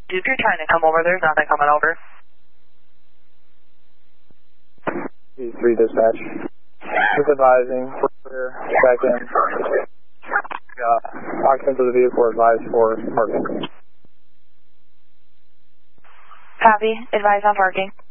If you're trying to come over, there's nothing coming over. D3 dispatch. Just advising, clear, back in. Occupants of the vehicle advised for parking. Copy, advise on parking.